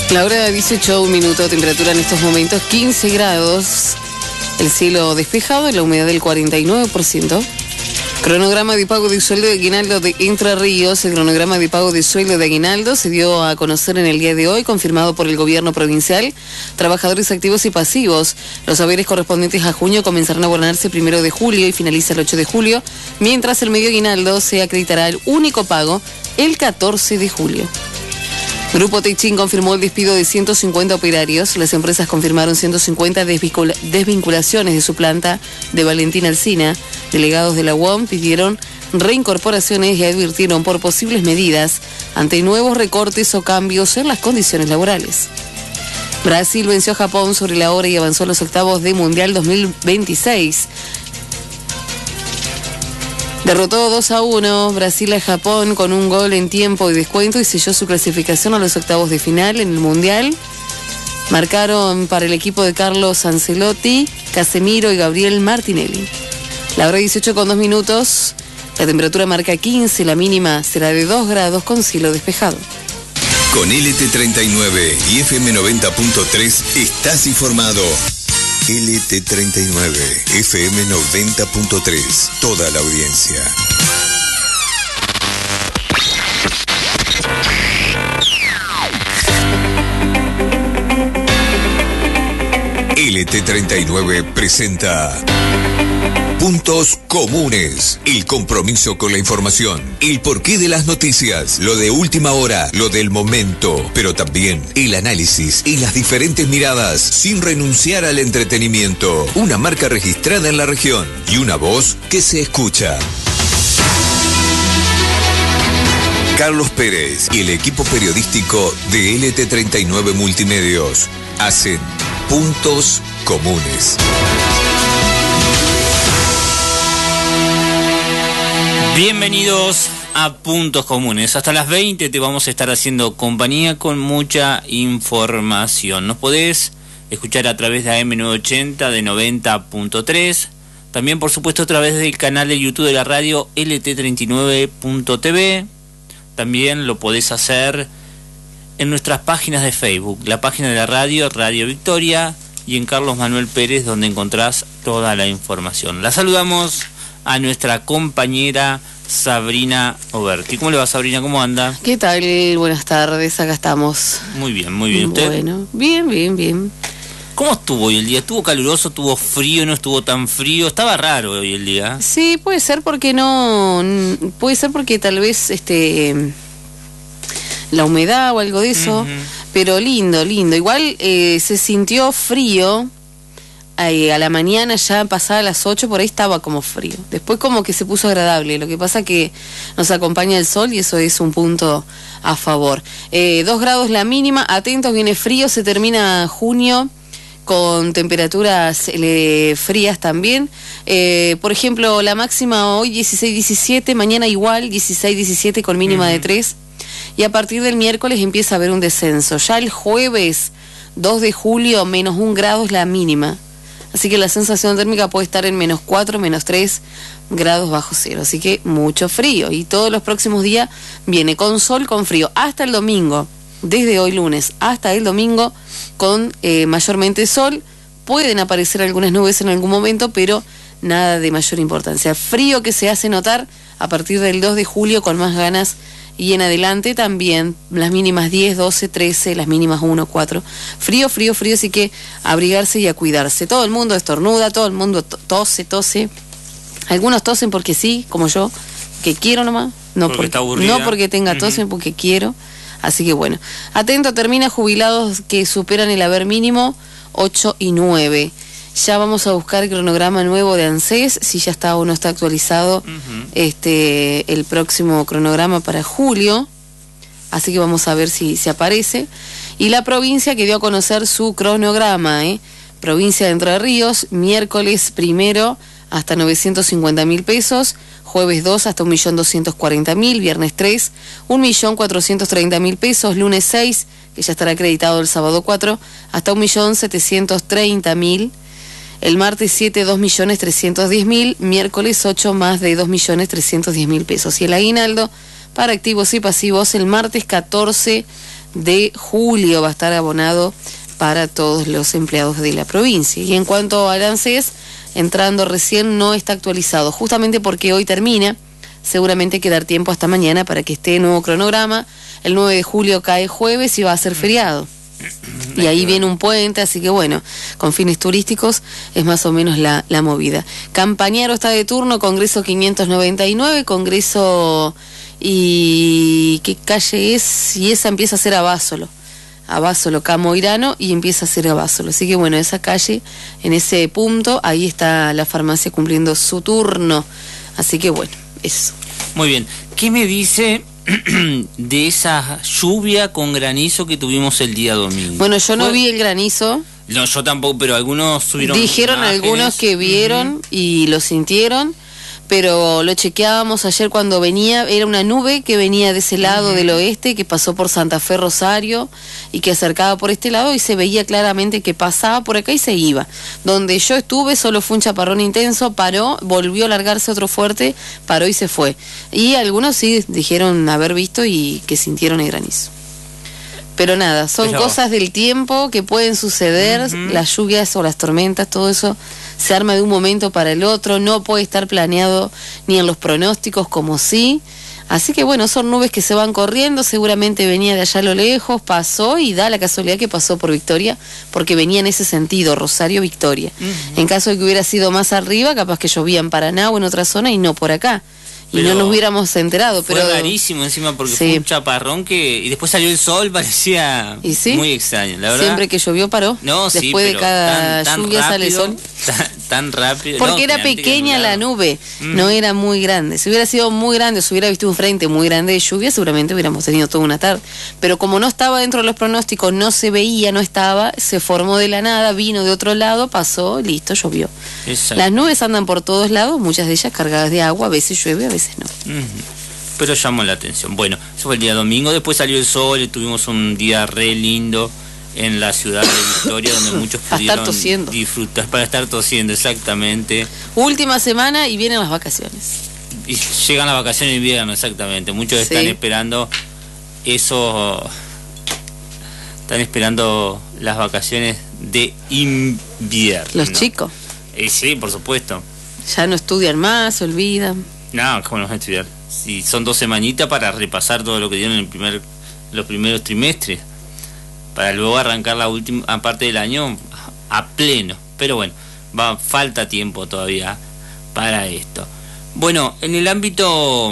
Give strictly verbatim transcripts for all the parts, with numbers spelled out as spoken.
La hora de dieciocho, un minuto, temperatura en estos momentos quince grados, el cielo despejado, la humedad del cuarenta y nueve por ciento. Cronograma de pago de sueldo de aguinaldo de Entre Ríos. El cronograma de pago de sueldo de aguinaldo se dio a conocer en el día de hoy, confirmado por el gobierno provincial. Trabajadores activos y pasivos. Los haberes correspondientes a junio comenzarán a abonarse primero de julio y finaliza el ocho de julio, mientras el medio aguinaldo se acreditará el único pago el catorce de julio. Grupo Techin confirmó el despido de ciento cincuenta operarios. Las empresas confirmaron ciento cincuenta desvincula- desvinculaciones de su planta de Valentín Alsina. Delegados de la U O M pidieron reincorporaciones y advirtieron por posibles medidas ante nuevos recortes o cambios en las condiciones laborales. Brasil venció a Japón sobre la hora y avanzó a los octavos de Mundial dos mil veintiséis. Derrotó dos a uno Brasil a Japón con un gol en tiempo y descuento y selló su clasificación a los octavos de final en el Mundial. Marcaron para el equipo de Carlos Ancelotti, Casemiro y Gabriel Martinelli. La hora dieciocho con dos minutos, la temperatura marca quince, la mínima será de dos grados con cielo despejado. Con L T treinta y nueve y F M noventa punto tres estás informado. L T treinta y nueve, F M noventa punto tres, toda la audiencia. L T treinta y nueve presenta Puntos Comunes, el compromiso con la información, el porqué de las noticias, lo de última hora, lo del momento, pero también el análisis y las diferentes miradas, sin renunciar al entretenimiento. Una marca registrada en la región y una voz que se escucha. Carlos Pérez y el equipo periodístico de L T treinta y nueve Multimedios hacen Puntos Comunes. Bienvenidos a Puntos Comunes. Hasta las veinte te vamos a estar haciendo compañía con mucha información. Nos podés escuchar a través de A M novecientos ochenta de noventa punto tres. También, por supuesto, a través del canal de YouTube de la radio L T treinta y nueve punto T V. También lo podés hacer en nuestras páginas de Facebook. La página de la radio, Radio Victoria, y en Carlos Manuel Pérez, donde encontrás toda la información. La saludamos a nuestra compañera Sabrina Oberti. ¿Cómo le va, Sabrina? ¿Cómo anda? ¿Qué tal? Buenas tardes, acá estamos. Muy bien, muy bien. ¿Usted? Bueno, bien, bien, bien. ¿Cómo estuvo hoy el día? ¿Estuvo caluroso? ¿Estuvo frío? ¿No estuvo tan frío? Estaba raro hoy el día. Sí, puede ser porque no... Puede ser porque tal vez este la humedad o algo de eso, uh-huh. Pero lindo, lindo. Igual eh, se sintió frío. Eh, a la mañana, ya pasada las ocho, por ahí estaba como frío. Después como que se puso agradable. Lo que pasa que nos acompaña el sol y eso es un punto a favor. Eh, dos grados la mínima. Atentos, viene frío. Se termina junio con temperaturas eh, frías también. Eh, por ejemplo, la máxima hoy dieciséis diecisiete. Mañana igual dieciséis diecisiete con mínima uh-huh. de tres. Y a partir del miércoles empieza a haber un descenso. Ya el jueves dos de julio, menos un grado es la mínima. Así que la sensación térmica puede estar en menos cuatro, menos tres grados bajo cero. Así que mucho frío. Y todos los próximos días viene con sol, con frío. Hasta el domingo, desde hoy lunes hasta el domingo, con eh, mayormente sol. Pueden aparecer algunas nubes en algún momento, pero nada de mayor importancia. Frío que se hace notar a partir del dos de julio con más ganas. Y en adelante también las mínimas diez, doce, trece, las mínimas uno, cuatro. Frío, frío, frío, así que a abrigarse y a cuidarse. Todo el mundo estornuda, todo el mundo tose, tose. Algunos tosen porque sí, como yo, que quiero nomás. No porque, porque, no porque tenga tos, uh-huh. porque quiero. Así que bueno. Atento, termina jubilados que superan el haber mínimo ocho y nueve. Ya vamos a buscar el cronograma nuevo de ANSES, si ya está o no está actualizado uh-huh. este el próximo cronograma para julio. Así que vamos a ver si, si aparece. Y la provincia que dio a conocer su cronograma, ¿eh? Provincia de Entre Ríos, miércoles primero hasta novecientos cincuenta mil pesos, jueves dos hasta un millón doscientos cuarenta mil, viernes tres, un millón cuatrocientos treinta mil pesos, lunes seis, que ya estará acreditado el sábado cuatro, hasta un millón setecientos treinta mil. El martes siete, dos millones trescientos diez mil. Miércoles ocho, más de dos millones trescientos diez mil pesos. Y el aguinaldo para activos y pasivos el martes catorce de julio va a estar abonado para todos los empleados de la provincia. Y en cuanto al ANSES, entrando recién, no está actualizado, justamente porque hoy termina. Seguramente hay que dar tiempo hasta mañana para que esté el nuevo cronograma. El nueve de julio cae jueves y va a ser feriado. Y ahí viene un puente, así que bueno, con fines turísticos es más o menos la, la movida. Campañaro está de turno, Congreso quinientos noventa y nueve, Congreso y... ¿qué calle es? Y esa empieza a ser Abásolo. Abásolo, Camoirano, y empieza a ser Abásolo. Así que bueno, esa calle, en ese punto, ahí está la farmacia cumpliendo su turno. Así que bueno, eso. Muy bien. ¿Qué me dice de esa lluvia con granizo que tuvimos el día domingo? Bueno, yo no ¿Fue? vi el granizo. No, yo tampoco, pero algunos subieron. Dijeron imágenes. Algunos que vieron uh-huh. y lo sintieron, pero lo chequeábamos ayer cuando venía. Era una nube que venía de ese lado uh-huh. del oeste, que pasó por Santa Fe, Rosario, y que acercaba por este lado, y se veía claramente que pasaba por acá y se iba. Donde yo estuve solo fue un chaparrón intenso, paró, volvió a largarse otro fuerte, paró y se fue. Y algunos sí dijeron haber visto y que sintieron el granizo. Pero nada, son Pero... cosas del tiempo que pueden suceder, uh-huh. las lluvias o las tormentas, todo eso se arma de un momento para el otro, no puede estar planeado ni en los pronósticos como sí. Así que bueno, son nubes que se van corriendo, seguramente venía de allá a lo lejos, pasó y da la casualidad que pasó por Victoria, porque venía en ese sentido, Rosario-Victoria. Uh-huh. En caso de que hubiera sido más arriba, capaz que llovía en Paraná o en otra zona y no por acá. Y pero no nos hubiéramos enterado. Fue pero rarísimo encima porque sí. fue un chaparrón que... Y después salió el sol, parecía ¿Y sí? muy extraño, la verdad. Siempre que llovió paró. No, después sí, de cada tan, tan lluvia rápido, sale el sol. Tan, tan rápido. Porque no, era pequeña la nube, mm. no era muy grande. Si hubiera sido muy grande, si hubiera visto un frente muy grande de lluvia, seguramente hubiéramos tenido toda una tarde. Pero como no estaba dentro de los pronósticos, no se veía, no estaba, se formó de la nada, vino de otro lado, pasó, listo, llovió. Exacto. Las nubes andan por todos lados, muchas de ellas cargadas de agua, a veces llueve, a veces no. Mm. Pero llamó la atención. Bueno, eso fue el día domingo, después salió el sol y tuvimos un día re lindo en la ciudad de Victoria, donde muchos pudieron estar disfrutar, para estar tosiendo, exactamente. Última semana y vienen las vacaciones. Y llegan las vacaciones de invierno, exactamente. Muchos sí. están esperando eso, están esperando las vacaciones de invierno. Los chicos. Eh, sí, por supuesto. Ya no estudian más, se olvidan. No, ¿cómo no van a estudiar? Si son dos semanitas para repasar todo lo que dieron en el primer, los primeros trimestres, para luego arrancar la última parte del año a pleno. Pero bueno, va, falta tiempo todavía para esto. Bueno, en el ámbito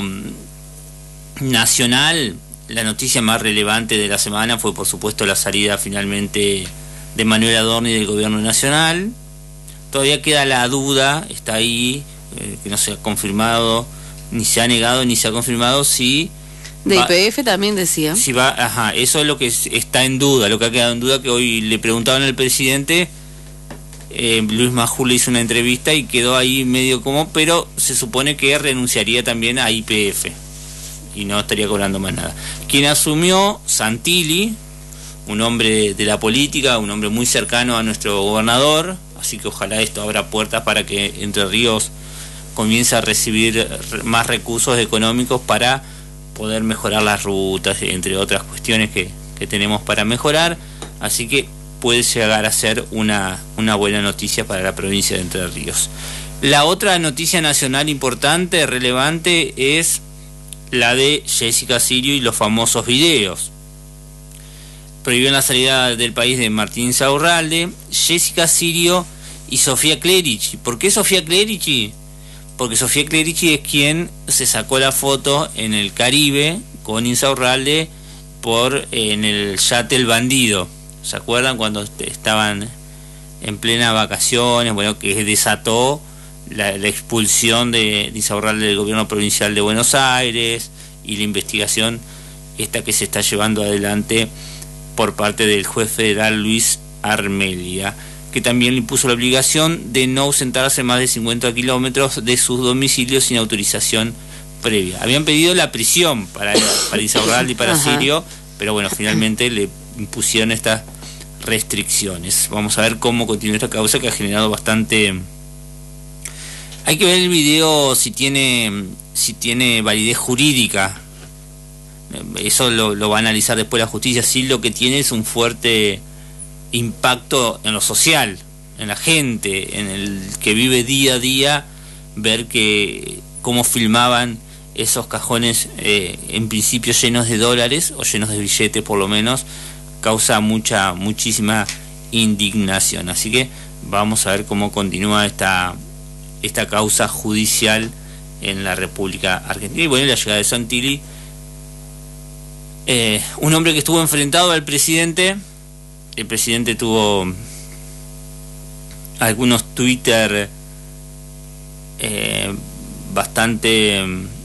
nacional, la noticia más relevante de la semana fue por supuesto la salida finalmente de Manuel Adorni del gobierno nacional. Todavía queda la duda, está ahí, eh, que no se ha confirmado, ni se ha negado ni se ha confirmado si... De I P F también decía. Si va, ajá, eso es lo que está en duda, lo que ha quedado en duda, que hoy le preguntaban al presidente, eh, Luis Majul le hizo una entrevista y quedó ahí medio como, pero se supone que renunciaría también a I P F y no estaría cobrando más nada. Quien asumió, Santilli, un hombre de la política, un hombre muy cercano a nuestro gobernador, así que ojalá esto abra puertas para que Entre Ríos comience a recibir más recursos económicos para poder mejorar las rutas, entre otras cuestiones que, que tenemos para mejorar, así que puede llegar a ser una, una buena noticia para la provincia de Entre Ríos. La otra noticia nacional importante, relevante, es la de Jessica Sirio y los famosos videos. Prohibió la salida del país de Martín Insaurralde, Jessica Sirio y Sofía Clerici. ¿Por qué Sofía Clerici? Porque Sofía Clerici es quien se sacó la foto en el Caribe con Insaurralde por en el yate El Bandido. ¿Se acuerdan cuando estaban en plena vacaciones? Bueno, que desató la, la expulsión de, de Insaurralde del gobierno provincial de Buenos Aires y la investigación esta que se está llevando adelante por parte del juez federal Luis Armelia, que también le impuso la obligación de no ausentarse más de cincuenta kilómetros de sus domicilios sin autorización previa. Habían pedido la prisión para, para Insaurralde y para Ajá. Sirio, pero bueno, finalmente le impusieron estas restricciones. Vamos a ver cómo continúa esta causa que ha generado bastante... Hay que ver el video si tiene, si tiene validez jurídica. eso lo, lo va a analizar después la justicia. Sí, lo que tiene es un fuerte impacto en lo social, en la gente, en el que vive día a día, ver que cómo filmaban esos cajones eh, en principio llenos de dólares o llenos de billetes por lo menos, causa mucha, muchísima indignación. Así que vamos a ver cómo continúa esta, esta causa judicial en la República Argentina. Y bueno, la llegada de Santilli, eh, un hombre que estuvo enfrentado al presidente. El presidente tuvo algunos Twitter eh, bastante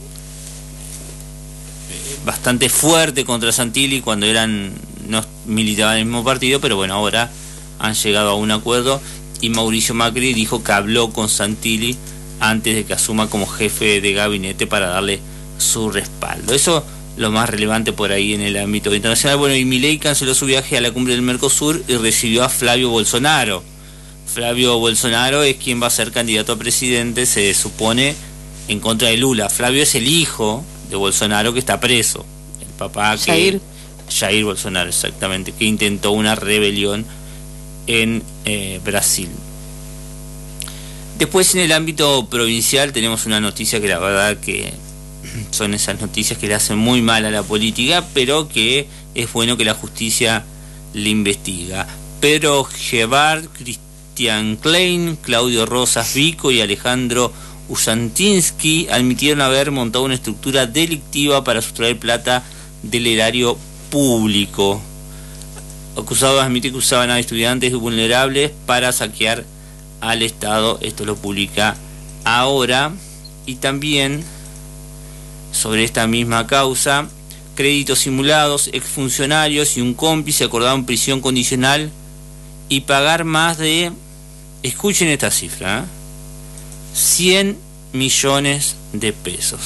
bastante fuerte contra Santilli cuando eran no militaban en el mismo partido, pero bueno, ahora han llegado a un acuerdo y Mauricio Macri dijo que habló con Santilli antes de que asuma como jefe de gabinete para darle su respaldo. Eso lo más relevante por ahí en el ámbito internacional. Bueno, y Milei canceló su viaje a la cumbre del Mercosur y recibió a Flavio Bolsonaro. Flavio Bolsonaro es quien va a ser candidato a presidente, se supone, en contra de Lula. Flavio es el hijo de Bolsonaro que está preso. El papá que... Jair. Jair Bolsonaro, exactamente, que intentó una rebelión en eh, Brasil. Después, en el ámbito provincial, tenemos una noticia que la verdad que son esas noticias que le hacen muy mal a la política, pero que es bueno que la justicia le investiga. Pedro Gebhardt, Christian Klein, Claudio Rosas Vico y Alejandro Usantinsky admitieron haber montado una estructura delictiva para sustraer plata del erario público. Acusados admiten que usaban a estudiantes vulnerables para saquear al Estado. Esto lo publica Ahora. Y también sobre esta misma causa, créditos simulados, exfuncionarios y un cómplice acordaron prisión condicional y pagar más de, escuchen esta cifra, ¿eh? cien millones de pesos.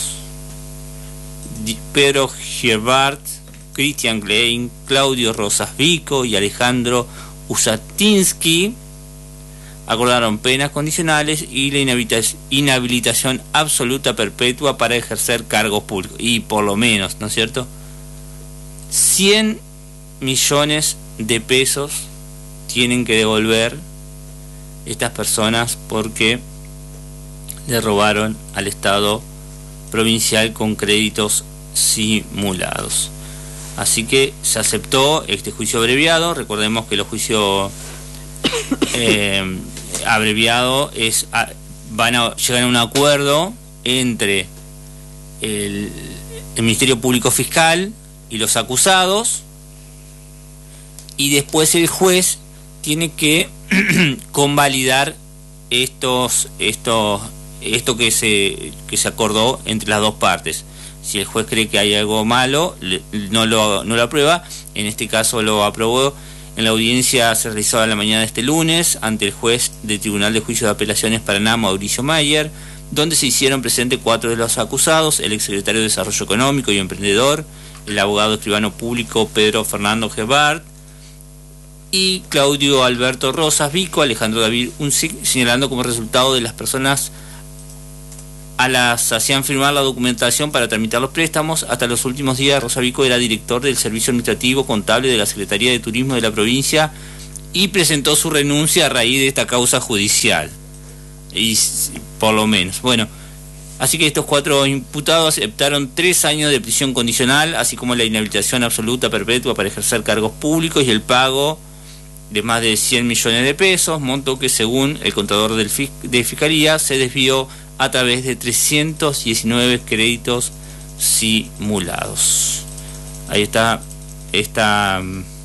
Pedro Gebhardt, Christian Klein, Claudio Rosas Vico y Alejandro Usantinsky acordaron penas condicionales y la inhabilitación, inhabilitación absoluta perpetua para ejercer cargos públicos. Y por lo menos, ¿no es cierto?, cien millones de pesos tienen que devolver estas personas porque le robaron al Estado provincial con créditos simulados. Así que se aceptó este juicio abreviado. Recordemos que los juicios eh, abreviados es, a, van a llegar a un acuerdo entre el, el Ministerio Público Fiscal y los acusados, y después el juez tiene que convalidar estos, estos, esto que se, que se acordó entre las dos partes. Si el juez cree que hay algo malo, no lo, no lo aprueba. En este caso lo aprobó. En la audiencia se realizó la mañana de este lunes ante el juez del Tribunal de Juicio de Apelaciones Paraná, Mauricio Mayer, donde se hicieron presentes cuatro de los acusados: el exsecretario de Desarrollo Económico y Emprendedor, el abogado escribano público Pedro Fernando Gebhardt y Claudio Alberto Rosas Vico, Alejandro David Unzic, señalando como resultado de las personas a las hacían firmar la documentación para tramitar los préstamos. Hasta los últimos días, Rosas Vico era director del Servicio Administrativo Contable de la Secretaría de Turismo de la provincia y presentó su renuncia a raíz de esta causa judicial. Y por lo menos, bueno, así que estos cuatro imputados aceptaron tres años de prisión condicional, así como la inhabilitación absoluta perpetua para ejercer cargos públicos y el pago de más de cien millones de pesos, monto que según el contador del Fic- de Fiscalía se desvió a través de trescientos diecinueve créditos simulados. Ahí está esta,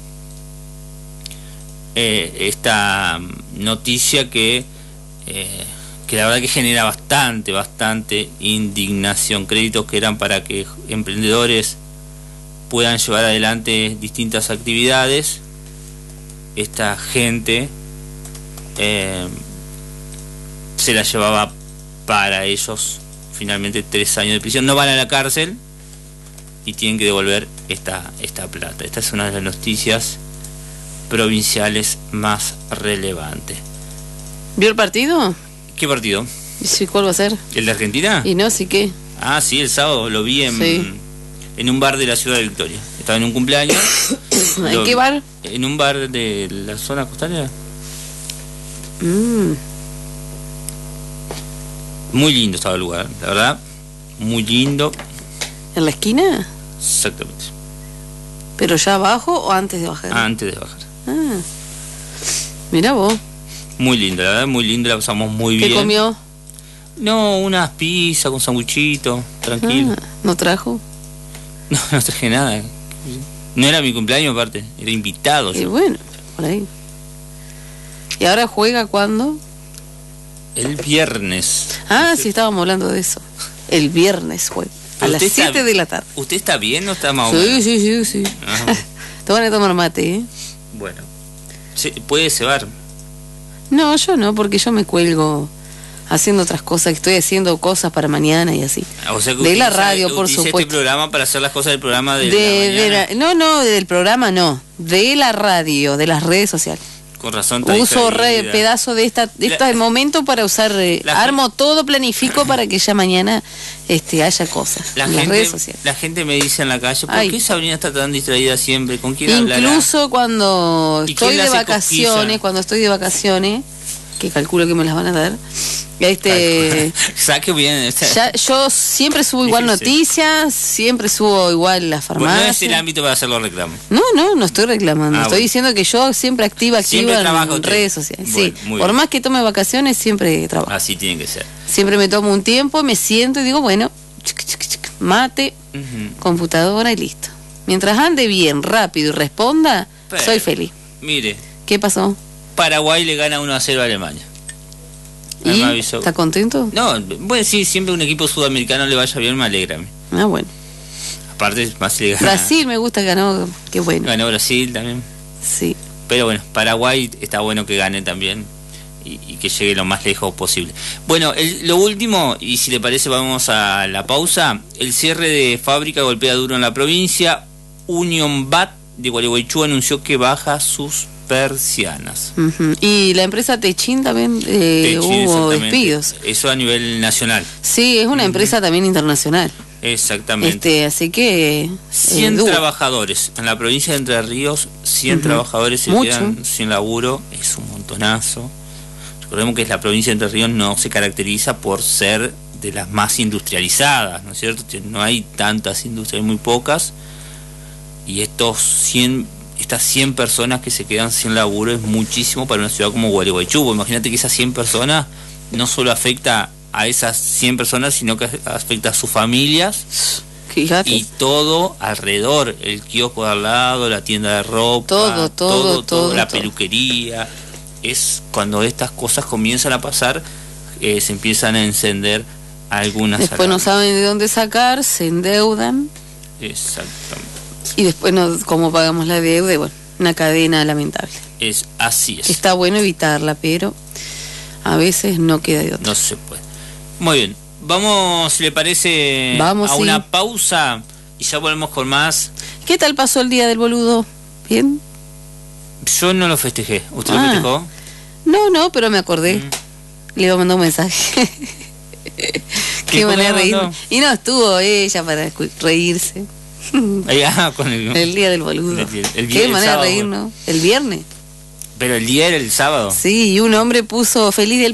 eh, esta noticia que, eh, que la verdad que genera bastante, bastante indignación. Créditos que eran para que emprendedores puedan llevar adelante distintas actividades. Esta gente eh, se la llevaba para ellos. Finalmente tres años de prisión, no van a la cárcel y tienen que devolver esta, esta plata. Esta es una de las noticias provinciales más relevantes. ¿Vio el partido? ¿Qué partido? Sí, ¿cuál va a ser? ¿El de Argentina? Y no, sí que. Ah, sí, el sábado lo vi en, sí. en un bar de la ciudad de Victoria. Estaba en un cumpleaños. ¿En Lo- qué bar? En un bar de la zona costanera. Mm. Muy lindo estaba el lugar, la verdad. Muy lindo. ¿En la esquina? Exactamente. ¿Pero ya abajo o antes de bajar? Antes de bajar. Ah. Mirá vos. Muy lindo, la verdad, muy lindo, la pasamos muy ¿Qué bien. comió? No, unas pizzas con sanguchito, tranquilo. Ah, ¿no trajo? No, no traje nada. No era mi cumpleaños aparte, era invitado Y yo. bueno, por ahí. ¿Y ahora juega cuándo? El viernes. Ah, ¿Usted, sí, estábamos hablando de eso. El viernes juega. A ¿Usted las está- siete de la tarde. ¿Usted está bien o está más o Sí, menos? sí, sí, sí. Ajá. Te van a tomar mate, ¿eh? Bueno, se, puede cebar. No, yo no, porque yo me cuelgo haciendo otras cosas, estoy haciendo cosas para mañana y así. O sea que De la utiliza- radio, por utiliza supuesto. este programa para hacer las cosas del programa de, De, la de mañana. la- no, no, del programa no, de la radio, de las redes sociales. Con razón está Uso re, distraída. pedazo de esta, de La- este momento para usar, eh, La armo todo, planifico para que ya mañana este, haya cosas La en las gente, redes sociales. la gente me dice en la calle, ¿por Ay. qué Sabrina está tan distraída siempre? ¿Con quién hablará? Incluso cuando ¿Y estoy quién le de hace vacaciones, cosquilla? cuando estoy de vacaciones, que calculo que me las van a dar, este, Saque bien. o sea, ya, yo siempre subo igual Fíjese. noticias, siempre subo igual la bueno, no es el farmacia. ámbito para hacer los reclamos. No, no, no estoy reclamando. Ah, estoy bueno. diciendo que yo siempre activa, Siempre activa trabaja en usted. redes sociales. Bueno, sí, muy por bien. más que tome vacaciones, siempre trabajo. Así tiene que ser. Siempre me tomo un tiempo, me siento y digo, bueno, chic, chic, chic, mate, Ujú. computadora y listo. Mientras ande bien, rápido y responda, Pero- soy feliz. Mire, ¿Qué pasó? Paraguay le gana uno a cero a Alemania. ¿Y? Me avisó. ¿Está contento? No, bueno, sí, siempre un equipo sudamericano le vaya bien, me alegra a mí. Ah, bueno. Aparte, más si le gana. Brasil me gusta que ganó, qué bueno. Ganó Brasil también. Sí. Pero bueno, Paraguay está bueno que gane también y, y que llegue lo más lejos posible. Bueno, el- lo último, y si le parece vamos a la pausa, el cierre de fábrica golpea duro en la provincia. Union B A T de Gualeguaychú anunció que baja sus persianas. Ujú. Y la empresa Techin también eh, Techin, hubo exactamente. despidos. Eso a nivel nacional. Sí, es una empresa también internacional. Exactamente. Este, así que eh, cien duro. trabajadores. En la provincia de Entre Ríos, cien Ujú. trabajadores se Mucho. quedan sin laburo. Es un montonazo. Recordemos que la provincia de Entre Ríos no se caracteriza por ser de las más industrializadas, ¿no es cierto? No hay tantas industrias, hay muy pocas. Y estos cien, estas cien personas que se quedan sin laburo es muchísimo para una ciudad como Gualeguaychú. Imagínate que esas cien personas no solo afecta a esas cien personas, sino que afecta a sus familias Fíjate. y todo alrededor, el kiosco de al lado, la tienda de ropa, Todo, todo, todo, la todo. peluquería. Es cuando estas cosas comienzan a pasar, eh, se empiezan a encender algunas Después no alarmas. saben de dónde sacar, se endeudan Exactamente. y después no, cómo pagamos la deuda, y bueno, una cadena lamentable. Es así es. Está bueno evitarla, pero a veces no queda de otra. No se puede. Muy bien. Vamos, si le parece, Vamos, a sí. una pausa y ya volvemos con más. ¿Qué tal pasó el día del boludo? ¿Bien? Yo no lo festejé. ¿Usted Ah. lo festejó? No, no, pero me acordé. Mm. Le iba a mandar un mensaje. Qué por qué manera de le reír. mandó? Y no, estuvo ella para escu- reírse. Ahí, ah, con el, El día del boludo. El día- el Qué día del manera sábado, de reír, bueno. ¿no? El viernes. Pero el día era el sábado. Sí, y un hombre puso feliz del